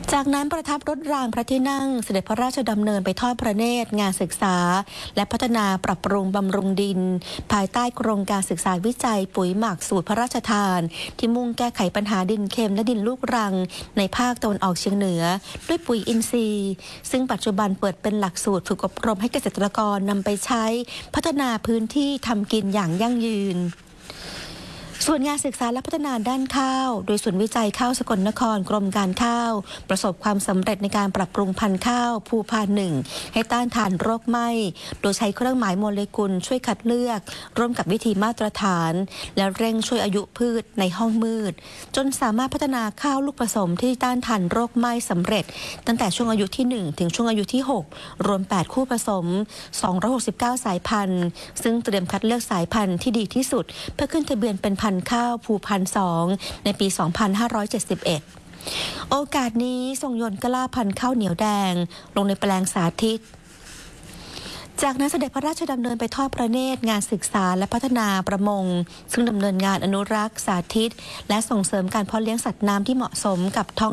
จากนั้นประทับรถรางพระที่นั่งเสด็จพระราชดำเนินไปทอดพระเนตรงานศึกษาและพัฒนาปรับปรุงบำรุงดินภายใต้โครงการศึกษาวิจัยปุ๋ยหมักสูตรพระราชทานที่มุ่งแก้ไขปัญหาดินเค็มและดินลูกรังในภาคตะวันออกเฉียงเหนือด้วยปุ๋ยอินทรีย์ซึ่งปัจจุบันเปิดเป็นหลักสูตรฝึกอบรมให้เกษตรกรนำไปใช้พัฒนาพื้นที่ทำกินอย่างยั่งยืนส่วนงานศึกษาและพัฒนาด้านข้าวโดยศูนย์วิจัยข้าวสกลนครกรมการข้าวประสบความสำเร็จในการปรับปรุงพันธุ์ข้าวภูพานหนึ่งให้ต้านทานโรคไหม้โดยใช้เครื่องหมายโมเลกุลช่วยคัดเลือกร่วมกับวิธีมาตรฐานและเร่งช่วยอายุพืชในห้องมืดจนสามารถพัฒนาข้าวลูกผสมที่ต้านทานโรคไหม้สำเร็จตั้งแต่ช่วงอายุที่1ถึงช่วงอายุที่6รวม8คู่ผสม269สายพันธุ์ซึ่งเตรียมคัดเลือกสายพันธุ์ที่ดีที่สุดเพื่อขึ้นทะเบียนเป็นพันธุ์ข้าวภูพันธุ์2ในปี 2571 โอกาสนี้ทรงยนต์กล้าพันธุ์ข้าวเหนียวแดงลงในแปลงสาธิตจากนั้นเสด็จพระราชดำเนินไปทอดพระเนตรงานศึกษาและพัฒนาประมงซึ่งดำเนินงานอนุรักษ์สาธิตและส่งเสริมการเพาะเลี้ยงสัตว์น้ำที่เหมาะสมกับท้อง